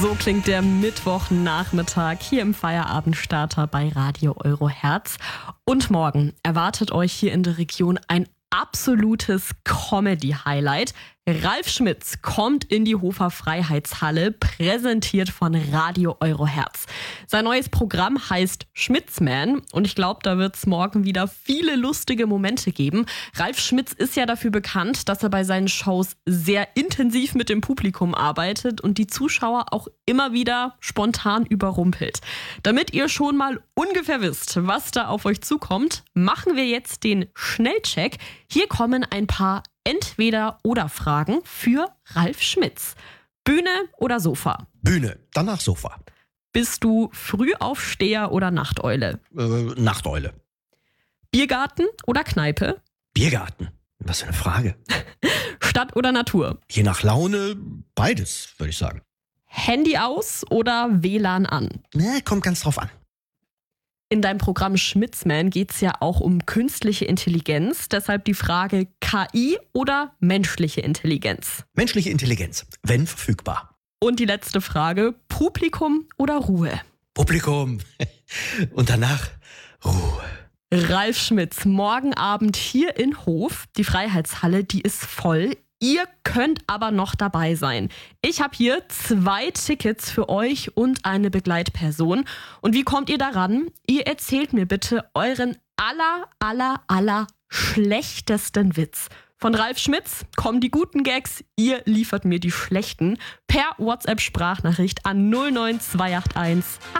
So klingt der Mittwochnachmittag hier im Feierabendstarter bei Radio Eurohertz. Und morgen erwartet euch hier in der Region ein absolutes Comedy-Highlight. Ralf Schmitz kommt in die Hofer Freiheitshalle, präsentiert von Radio Eurohertz. Sein neues Programm heißt Schmitzman und ich glaube, da wird es morgen wieder viele lustige Momente geben. Ralf Schmitz ist ja dafür bekannt, dass er bei seinen Shows sehr intensiv mit dem Publikum arbeitet und die Zuschauer auch immer wieder spontan überrumpelt. Damit ihr schon mal ungefähr wisst, was da auf euch zukommt, machen wir jetzt den Schnellcheck. Hier kommen ein paar Entweder-oder-Fragen für Ralf Schmitz. Bühne oder Sofa? Bühne, danach Sofa. Bist du Frühaufsteher oder Nachteule? Nachteule. Biergarten oder Kneipe? Biergarten. Was für eine Frage. Stadt oder Natur? Je nach Laune beides, würde ich sagen. Handy aus oder WLAN an? Kommt ganz drauf an. In deinem Programm Schmitzman geht es ja auch um künstliche Intelligenz. Deshalb die Frage, KI oder menschliche Intelligenz? Menschliche Intelligenz, wenn verfügbar. Und die letzte Frage, Publikum oder Ruhe? Publikum. Und danach Ruhe. Ralf Schmitz, morgen Abend hier in Hof. Die Freiheitshalle, die ist voll. Ihr könnt aber noch dabei sein. Ich habe hier 2 Tickets für euch und eine Begleitperson. Und wie kommt ihr daran? Ihr erzählt mir bitte euren aller schlechtesten Witz. Von Ralf Schmitz kommen die guten Gags, ihr liefert mir die schlechten per WhatsApp-Sprachnachricht an 09281